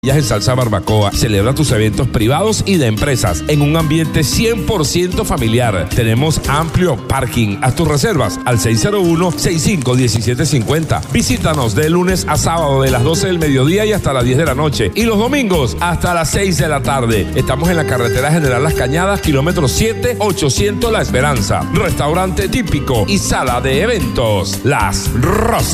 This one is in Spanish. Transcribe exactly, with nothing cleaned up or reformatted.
En Salsa Barbacoa, celebra tus eventos privados y de empresas en un ambiente cien por ciento familiar. Tenemos amplio parking. Haz tus reservas al seis cero uno, sesenta y cinco, diecisiete cincuenta. Visítanos de lunes a sábado de las doce del mediodía y hasta las diez de la noche. Y los domingos hasta las seis de la tarde. Estamos en la carretera General Las Cañadas, kilómetro siete, ochocientos La Esperanza. Restaurante típico y sala de eventos Las Rosas.